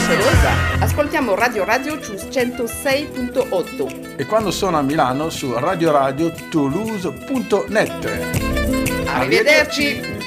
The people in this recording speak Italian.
Cerosa ascoltiamo Radio su 106.8 e quando sono a Milano su radiotoulouse.net. Arrivederci!